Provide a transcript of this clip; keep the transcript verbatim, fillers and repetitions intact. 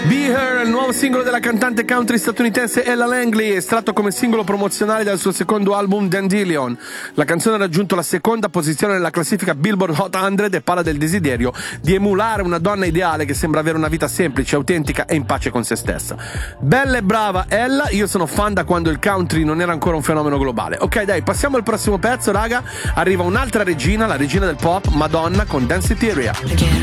Be Her, il nuovo singolo della cantante country statunitense Ella Langley, estratto come singolo promozionale dal suo secondo album Dandelion. La canzone ha raggiunto la seconda posizione nella classifica Billboard Hot cento e parla del desiderio di emulare una donna ideale che sembra avere una vita semplice, autentica e in pace con se stessa. Bella e brava Ella, io sono fan da quando il country non era ancora un fenomeno globale. Ok, dai, passiamo al prossimo pezzo, raga. Arriva un'altra regina, la regina del pop, Madonna con Danceteria.